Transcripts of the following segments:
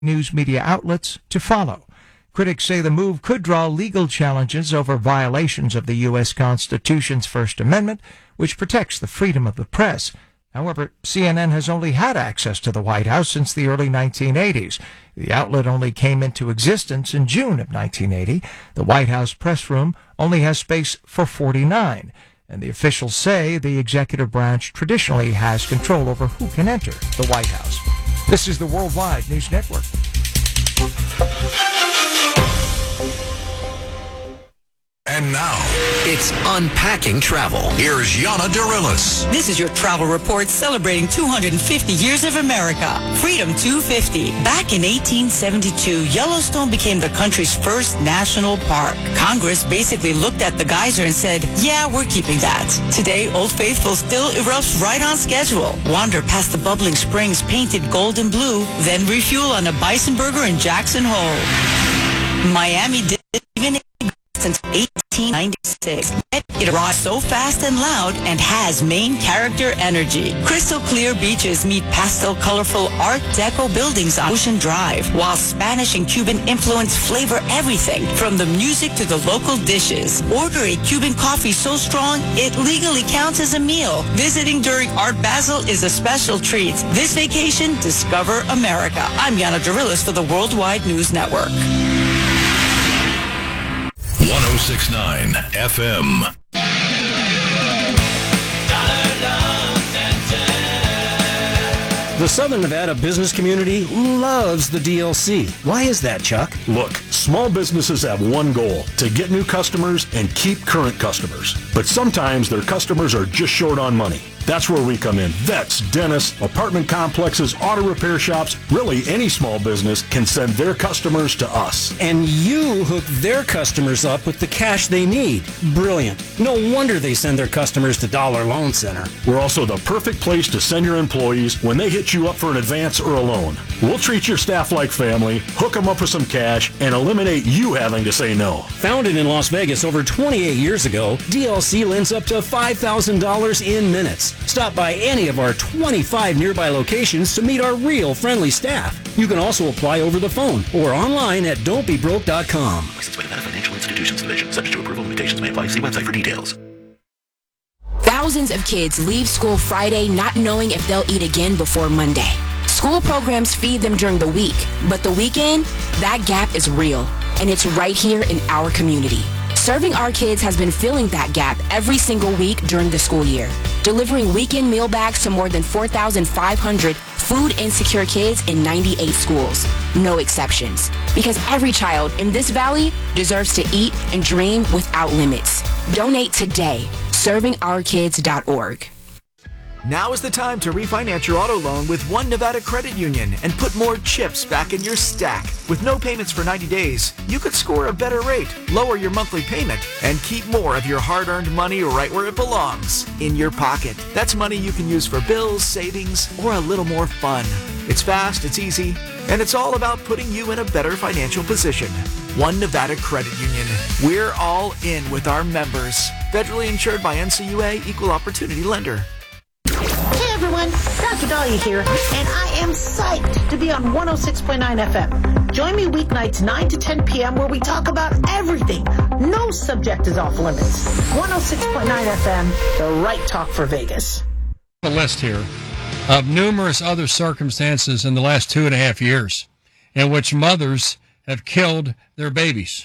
news media outlets to follow. Critics say the move could draw legal challenges over violations of the U.S. Constitution's First Amendment, which protects the freedom of the press. However, CNN has only had access to the White House since the early 1980s. The outlet only came into existence in June of 1980. The White House press room only has space for 49, and the officials say the executive branch traditionally has control over who can enter the White House. This is the Worldwide News Network. And now, it's Unpacking Travel. Here's Yana Dirilis. This is your travel report celebrating 250 years of America. Freedom 250. Back in 1872, Yellowstone became the country's first national park. Congress basically looked at the geyser and said, yeah, we're keeping that. Today, Old Faithful still erupts right on schedule. Wander past the bubbling springs painted gold and blue, then refuel on a bison burger in Jackson Hole. Miami didn't even since 1896. It arrives so fast and loud and has main character energy. Crystal clear beaches meet pastel colorful Art Deco buildings on Ocean Drive, while Spanish and Cuban influence flavor everything from the music to the local dishes. Order a Cuban coffee so strong it legally counts as a meal. Visiting during Art Basel is a special treat. This vacation, discover America. I'm Yana Dirilis for the Worldwide News Network. 106.9 FM. The Southern Nevada business community loves the DLC. Why is that, Chuck? Look, small businesses have one goal: to get new customers and keep current customers. But sometimes their customers are just short on money. That's where we come in. Vets, dentists, apartment complexes, auto repair shops, really any small business can send their customers to us. And you hook their customers up with the cash they need. Brilliant. No wonder they send their customers to Dollar Loan Center. We're also the perfect place to send your employees when they hit you up for an advance or a loan. We'll treat your staff like family, hook them up with some cash, and eliminate you having to say no. Founded in Las Vegas over 28 years ago, DLC lends up to $5,000 in minutes. Stop by any of our 25 nearby locations to meet our real friendly staff. You can also apply over the phone or online at don'tbebroke.com. Licensed by Nevada Financial Institutions Division. Subject to approval, limitations may apply. See website for details. Thousands of kids leave school Friday not knowing if they'll eat again before Monday. School programs feed them during the week, but the weekend, that gap is real, and it's right here in our community. Serving Our Kids has been filling that gap every single week during the school year, delivering weekend meal bags to more than 4,500 food-insecure kids in 98 schools. No exceptions, because every child in this valley deserves to eat and dream without limits. Donate today. ServingOurKids.org. Now is the time to refinance your auto loan with One Nevada Credit Union and put more chips back in your stack. With no payments for 90 days, you could score a better rate, lower your monthly payment, and keep more of your hard-earned money right where it belongs, in your pocket. That's money you can use for bills, savings, or a little more fun. It's fast, it's easy, and it's all about putting you in a better financial position. One Nevada Credit Union. We're all in with our members. Federally insured by NCUA, Equal Opportunity Lender. Hey everyone, Dr. Dahlia here, and I am psyched to be on 106.9 FM. Join me weeknights 9 to 10 p.m. where we talk about everything. No subject is off limits. 106.9 FM, the right talk for Vegas. A list here of numerous other circumstances in the last 2.5 years in which mothers have killed their babies.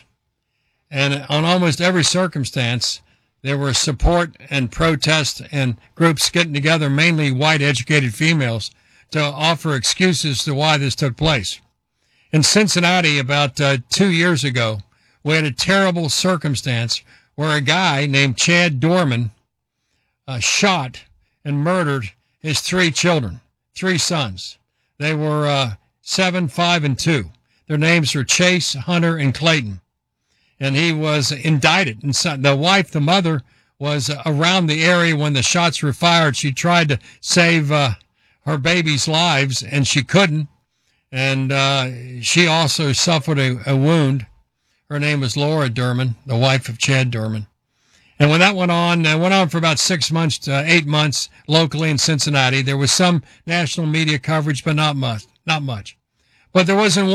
And on almost every circumstance, there were support and protest and groups getting together, mainly white educated females, to offer excuses to why this took place. In Cincinnati, about 2 years ago, we had a terrible circumstance where a guy named Chad Dorman shot and murdered his 3 children, 3 sons. They were 7, 5, and 2. Their names were Chase, Hunter, and Clayton. And he was indicted. And so the wife, the mother, was around the area when the shots were fired. She tried to save her baby's lives, and she couldn't. And she also suffered a wound. Her name was Laura Derman, the wife of Chad Dorman. And when that went on for about 6 months to 8 months locally in Cincinnati. There was some national media coverage, but not much. but there wasn't